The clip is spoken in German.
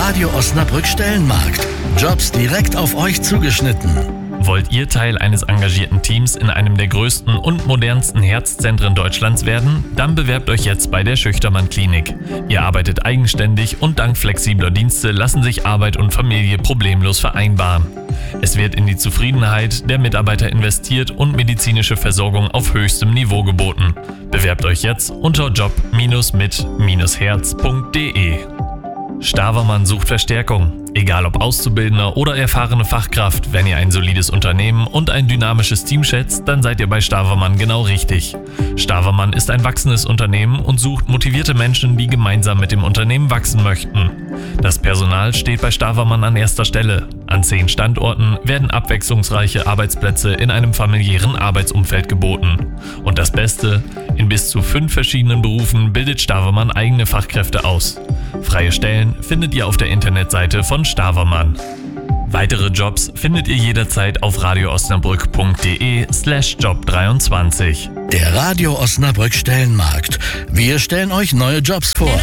Radio Osnabrück Stellenmarkt. Jobs direkt auf euch zugeschnitten. Wollt ihr Teil eines engagierten Teams in einem der größten und modernsten Herzzentren Deutschlands werden? Dann bewerbt euch jetzt bei der Schüchtermann Klinik. Ihr arbeitet eigenständig und dank flexibler Dienste lassen sich Arbeit und Familie problemlos vereinbaren. Es wird in die Zufriedenheit der Mitarbeiter investiert und medizinische Versorgung auf höchstem Niveau geboten. Bewerbt euch jetzt unter job-mit-herz.de. Stavermann sucht Verstärkung. Egal ob Auszubildender oder erfahrene Fachkraft, wenn ihr ein solides Unternehmen und ein dynamisches Team schätzt, dann seid ihr bei Stavermann genau richtig. Stavermann ist ein wachsendes Unternehmen und sucht motivierte Menschen, die gemeinsam mit dem Unternehmen wachsen möchten. Das Personal steht bei Stavermann an erster Stelle. An 10 Standorten werden abwechslungsreiche Arbeitsplätze in einem familiären Arbeitsumfeld geboten. Und das Beste, in bis zu 5 verschiedenen Berufen bildet Stavermann eigene Fachkräfte aus. Freie Stellen findet ihr auf der Internetseite von Stavermann. Weitere Jobs findet ihr jederzeit auf radioosnabrück.de/job23. Der Radio Osnabrück Stellenmarkt. Wir stellen euch neue Jobs vor.